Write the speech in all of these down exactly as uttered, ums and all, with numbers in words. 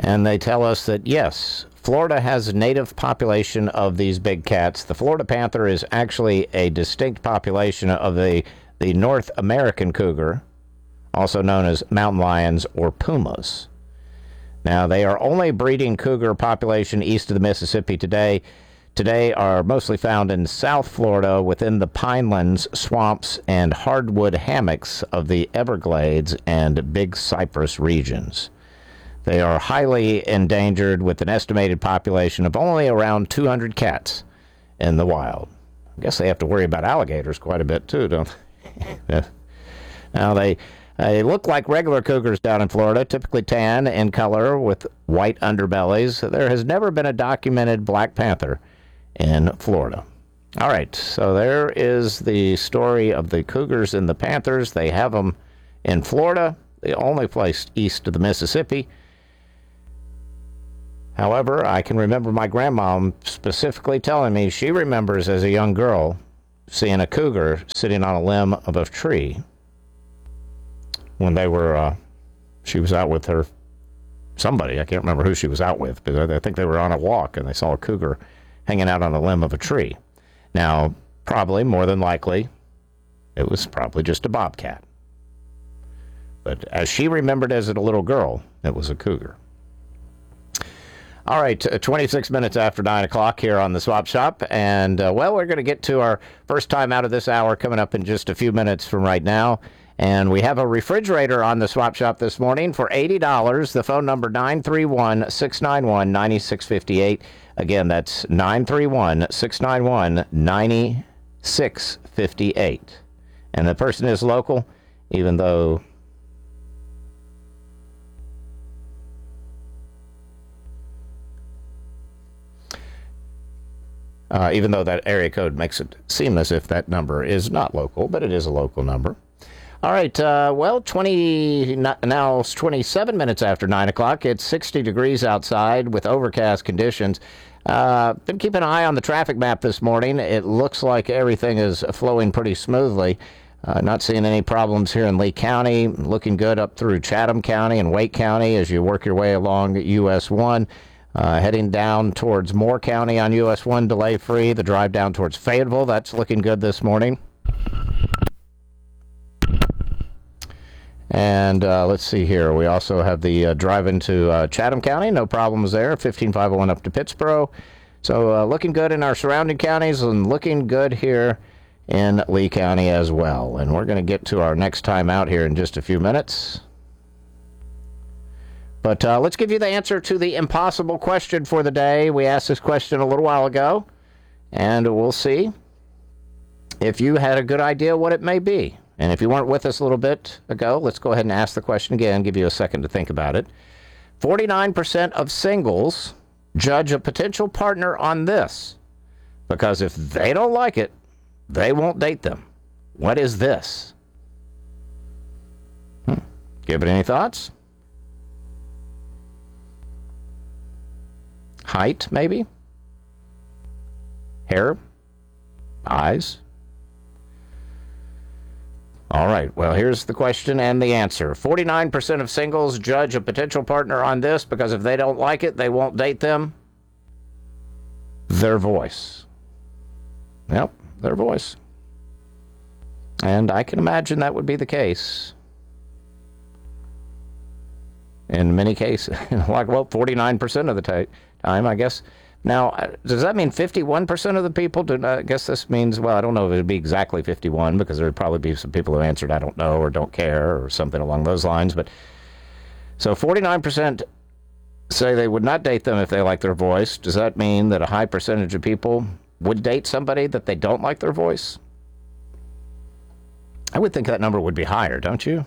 And they tell us that, yes, Florida has a native population of these big cats. The Florida panther is actually a distinct population of the, the North American cougar, also known as mountain lions or pumas. Now, they are only breeding cougar population east of the Mississippi today. Today are mostly found in South Florida within the pinelands, swamps, and hardwood hammocks of the Everglades and Big Cypress regions. They are highly endangered with an estimated population of only around two hundred cats in the wild. I guess they have to worry about alligators quite a bit too, don't they? Now, they, they look like regular cougars down in Florida, typically tan in color with white underbellies. There has never been a documented black panther in Florida. All right, so there is the story of the cougars and the panthers. They have them in Florida, the only place east of the Mississippi. However, I can remember my grandmom specifically telling me she remembers as a young girl seeing a cougar sitting on a limb of a tree when they were, uh, she was out with her, somebody, I can't remember who she was out with, but I think they were on a walk and they saw a cougar hanging out on the limb of a tree. Now, probably, more than likely, it was probably just a bobcat. But as she remembered as a little girl, it was a cougar. All right, uh, twenty-six minutes after nine o'clock here on the Swap Shop. And, uh, well, we're going to get to our first time out of this hour coming up in just a few minutes from right now. And we have a refrigerator on the Swap Shop this morning for eighty dollars. The phone number, nine three one, six nine one, nine six five eight. Again, that's nine three one, six nine one, nine six five eight. And the person is local, even though... Uh, even though that area code makes it seem as if that number is not local, but it is a local number. All right, uh, well, twenty now it's twenty-seven minutes after nine o'clock. It's sixty degrees outside with overcast conditions. Uh, been keeping an eye on the traffic map this morning. It looks like everything is flowing pretty smoothly. Uh, not seeing any problems here in Lee County. Looking good up through Chatham County and Wake County as you work your way along U S one. Uh, heading down towards Moore County on U S one, delay-free. The drive down towards Fayetteville, that's looking good this morning. And uh, let's see here. We also have the uh, drive into uh, Chatham County. No problems there. fifteen five oh one up to Pittsboro. So uh, looking good in our surrounding counties and looking good here in Lee County as well. And we're going to get to our next time out here in just a few minutes. But uh, let's give you the answer to the impossible question for the day. We asked this question a little while ago, and we'll see if you had a good idea what it may be. And if you weren't with us a little bit ago, let's go ahead and ask the question again, give you a second to think about it. forty-nine percent of singles judge a potential partner on this, because if they don't like it, they won't date them. What is this? Hmm. Give it any thoughts? Height, maybe? Hair? Eyes? All right, well, here's the question and the answer. forty-nine percent of singles judge a potential partner on this because if they don't like it, they won't date them. Their voice. Yep, their voice. And I can imagine that would be the case. In many cases, like, well, forty-nine percent of the t- time, I guess. Now, does that mean fifty-one percent of the people do not? I guess this means, well, I don't know if it would be exactly fifty-one, because there would probably be some people who answered, I don't know, or don't care, or something along those lines. But so forty-nine percent say they would not date them if they like their voice. Does that mean that a high percentage of people would date somebody that they don't like their voice? I would think that number would be higher, don't you?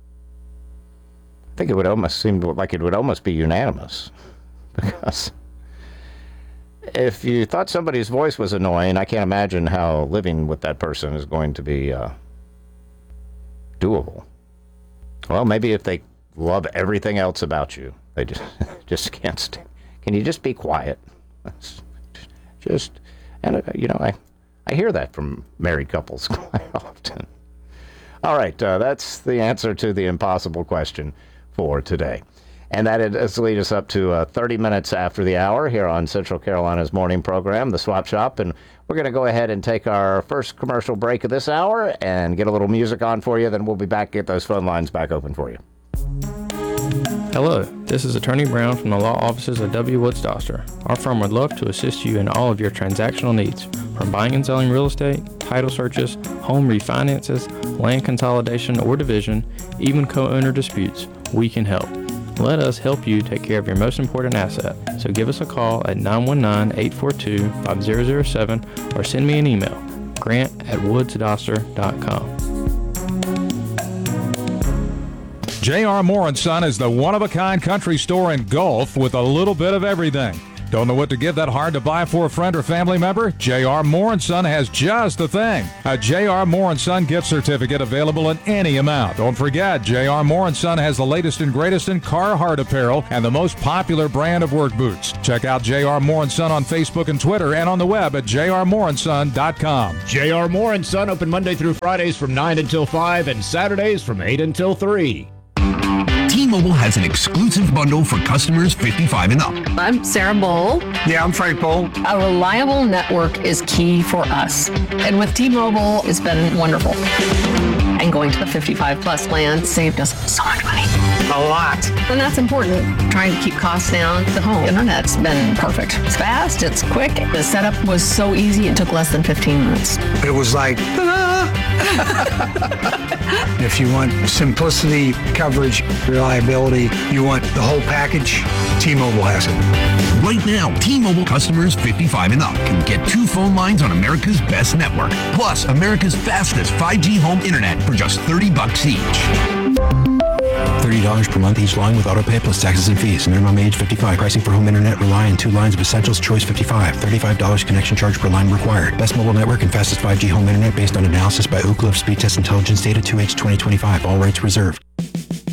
I think it would almost seem like it would almost be unanimous, because if you thought somebody's voice was annoying, I can't imagine how living with that person is going to be uh, doable. Well, maybe if they love everything else about you, they just just can't stand. Can you just be quiet? Just, and uh, you know, I I hear that from married couples quite often. All right, uh, that's the answer to the impossible question for today. And that does lead us up to uh, thirty minutes after the hour here on Central Carolina's morning program, The Swap Shop. And we're going to go ahead and take our first commercial break of this hour and get a little music on for you. Then we'll be back, get those phone lines back open for you. Hello, this is Attorney Brown from the law offices of W. Woods Doster. Our firm would love to assist you in all of your transactional needs, from buying and selling real estate, title searches, home refinances, land consolidation or division, even co-owner disputes. We can help. Let us help you take care of your most important asset. So give us a call at nine one nine, eight four two, five zero zero seven or send me an email, grant at woods doster dot com. J R. Moore and Son is the one-of-a-kind country store in Gulf with a little bit of everything. Don't know what to give that hard to buy for a friend or family member? J R. Moore and Son has just the thing. A J R. Moore and Son gift certificate available in any amount. Don't forget, J R. Moore and Son has the latest and greatest in Carhartt apparel and the most popular brand of work boots. Check out J R. Moore and Son on Facebook and Twitter and on the web at j r moore and son dot com. J R. Moore and Son open Monday through Fridays from nine until five and Saturdays from eight until three. T-Mobile has an exclusive bundle for customers fifty-five and up. I'm Sarah Bowl. Yeah, I'm Frank Bowl. A reliable network is key for us. And with T-Mobile, it's been wonderful. And going to the fifty-five plus plan saved us so much money. A lot. And that's important. Trying to keep costs down. The home internet's been perfect. It's fast, it's quick. The setup was so easy, it took less than fifteen minutes. It was like, if you want simplicity, coverage, reliability, you want the whole package, T-Mobile has it. Right now, T-Mobile customers fifty-five and up can get two phone lines on America's best network, plus America's fastest five G home internet for just thirty bucks each. thirty dollars per month each line with auto pay plus taxes and fees. Minimum age fifty-five. Pricing for home internet rely on two lines of Essentials Choice fifty-five. thirty-five dollars connection charge per line required. Best mobile network and fastest five G home internet based on analysis by Ookla of Speed Test Intelligence Data two H twenty twenty-five. All rights reserved.